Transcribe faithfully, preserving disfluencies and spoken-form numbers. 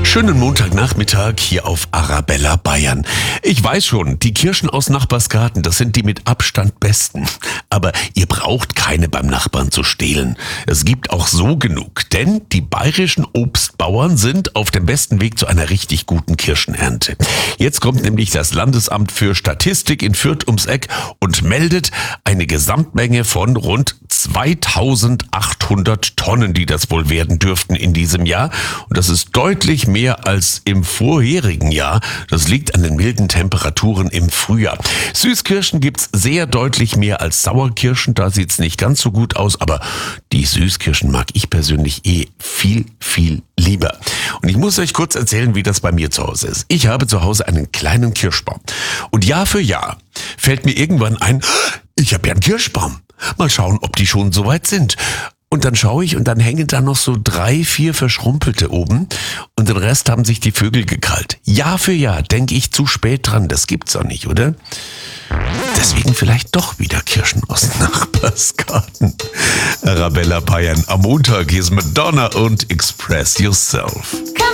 Schönen Montagnachmittag hier auf Arabella Bayern. Ich weiß schon, die Kirschen aus Nachbarsgarten, das sind die mit Abstand besten. Aber ihr braucht keine beim Nachbarn zu stehlen. Es gibt auch so genug, denn die bayerischen Obstbauern sind auf dem besten Weg zu einer richtig guten Kirschenernte. Jetzt kommt nämlich das Landesamt für Statistik in Fürth ums Eck und meldet eine Gesamtmenge von rund zweitausendachthundert Tonnen, die das wohl werden dürften in diesem Jahr. Und das ist deutlich mehr als im vorherigen Jahr. Das liegt an den milden Temperaturen im Frühjahr. Süßkirschen gibt's sehr deutlich mehr als Sauerkirschen. Da sieht's nicht ganz so gut aus, aber die Süßkirschen mag ich persönlich eh viel, viel lieber. Und ich muss euch kurz erzählen, wie das bei mir zu Hause ist. Ich habe zu Hause einen kleinen Kirschbaum. Und Jahr für Jahr fällt mir irgendwann ein, ich habe ja einen Kirschbaum. Mal schauen, ob die schon so weit sind. Und dann schaue ich und dann hängen da noch so drei, vier Verschrumpelte oben und den Rest haben sich die Vögel gekrallt. Jahr für Jahr denke ich zu spät dran, das gibt's doch nicht, oder? Deswegen vielleicht doch wieder Kirschen aus Nachbarsgarten. Arabella Bayern, am Montag ist Madonna und Express Yourself.